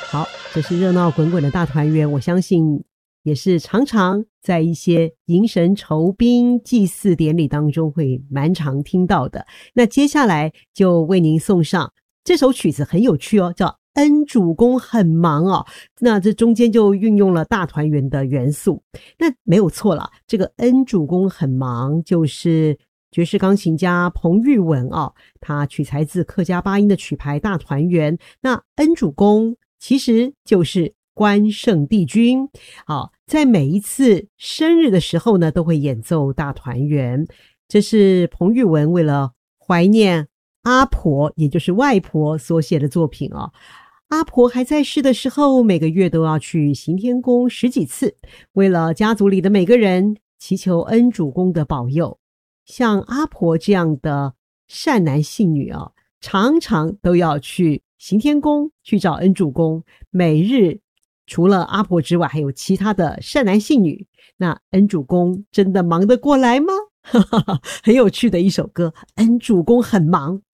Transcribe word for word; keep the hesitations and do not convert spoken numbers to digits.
好，这是热闹滚滚的大团圆，我相信也是常常在一些迎神酬宾祭祀典礼当中会蛮常听到的。那接下来就为您送上这首曲子，很有趣哦，叫恩主公很忙哦。那这中间就运用了大团圆的元素，那没有错了，这个恩主公很忙就是爵士钢琴家彭玉文哦，他取材自客家八音的曲牌大团圆。那恩主公其实就是关圣帝君，好，在每一次生日的时候呢，都会演奏大团圆。这是彭玉文为了怀念阿婆，也就是外婆所写的作品哦。阿婆还在世的时候，每个月都要去行天宫十几次，为了家族里的每个人祈求恩主公的保佑。像阿婆这样的善男信女啊，常常都要去行天宫去找恩主公，每日除了阿婆之外还有其他的善男信女，那恩主公真的忙得过来吗？很有趣的一首歌，恩主公很忙。